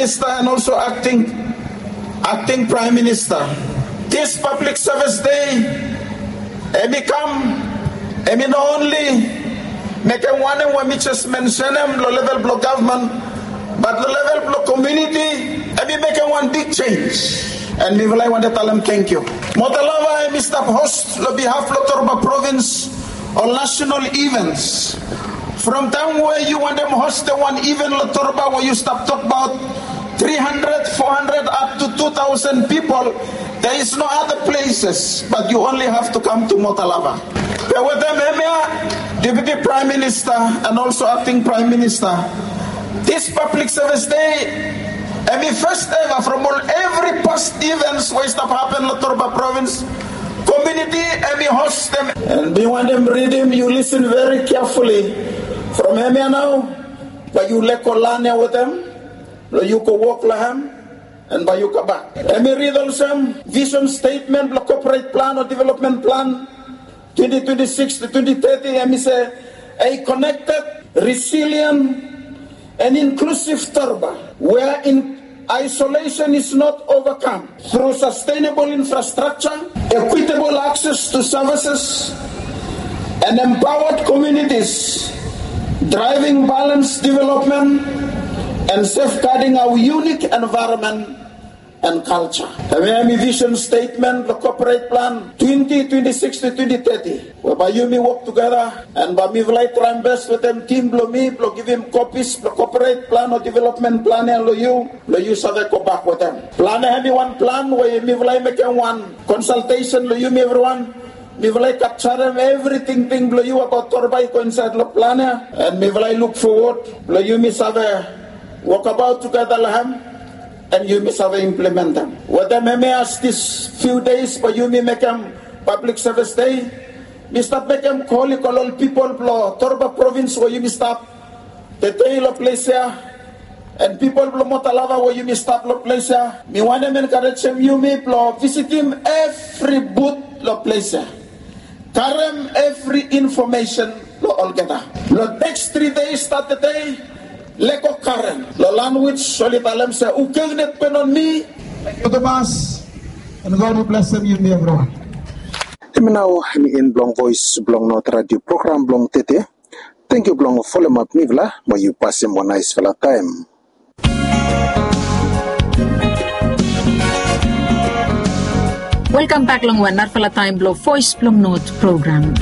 Minister and also acting Prime Minister. This Public Service Day, not only make one when we just mention them, the level block government, but the level block community, make one big change. And we will want to tell them thank you. Motalava, Mr. Host, on behalf of Torba Province, on national events. From time where you want them host the one event, Torba, where you stop talk about 300, 400, up to 2,000 people, there is no other places, but you only have to come to Motalava. With them, Deputy Prime Minister and also acting Prime Minister, this Public Service Day, first ever from all every past events where stuff happen in Torba Province community, host them. And we want them read them, you listen very carefully. From here now, but you let Kolania with them, you go walk lahem, and by you come back. Read also vision statement, the corporate plan or development plan 2026 to 2030. Say a connected, resilient, and inclusive Torba, where isolation is not overcome through sustainable infrastructure, equitable access to services, and empowered communities, driving balanced development and safeguarding our unique environment and culture. The Miami Vision Statement, the Corporate Plan 2026 to 2030, whereby you may work together and by me will try and best with them team blow give him copies, the Corporate Plan or Development Plan and you shall go back with them. Plan one plan where you may make one consultation, you may everyone. Me will capture them everything blow you about Torba inside the plan and me will look forward, you may walk about together lahem. And you may have implement them. Whether may ask this few days, but you may make them Public Service Day. Me stop make them call all people blow Torba Province where you may stop the tail of place here, and people blow Motalava where you may stop the place here. Me want them encourage them you may blow visit him every booth the place here. Carry every information lo all get. The next 3 days start the day. Leko Karen, the language solitalem say ukegnet penon mi. Thank you, Tomas, and God will bless them, you and everyone. Now, in Blong Voice, Blong Not Radio Program, Blong Tete. Thank you, Blong, follow up Mivla, where you pass him one nice fella time. Welcome back, Long One, Narfala Time, Blong Voice, Blong Not Program.